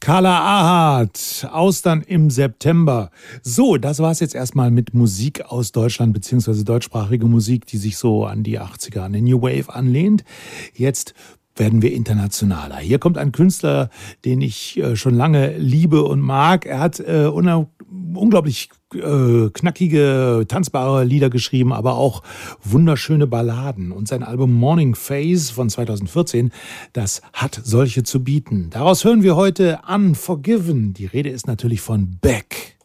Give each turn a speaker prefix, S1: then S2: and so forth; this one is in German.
S1: Carla Ahart, Austern im September. So, das war's jetzt erstmal mit Musik aus Deutschland, beziehungsweise deutschsprachige Musik, die sich so an die 80er, an den New Wave anlehnt. Jetzt werden wir internationaler. Hier kommt ein Künstler, den ich schon lange liebe und mag. Er hat unglaublich knackige, tanzbare Lieder geschrieben, aber auch wunderschöne Balladen. Und sein Album Morning Phase von 2014, das hat solche zu bieten. Daraus hören wir heute Unforgiven. Die Rede ist natürlich von Beck.